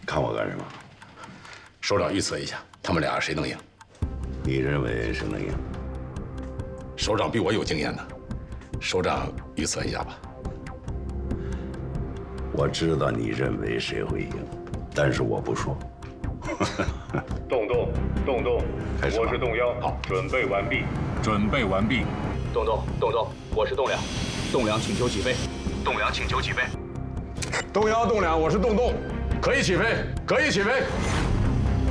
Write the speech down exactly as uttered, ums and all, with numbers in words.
看我干什么？ 首长预测一下，他们俩谁能赢？ 你认为谁能赢？ 首长比我有经验呢，首长预测一下吧。 我知道你认为谁会赢，但是我不说。 洞洞，洞洞，我是洞幺，好，准备完毕， 准备完毕。 洞洞，洞洞，我是洞两，洞两请求起飞，洞两请求起飞。 洞幺洞两，我是洞洞，可以起飞，可以起飞。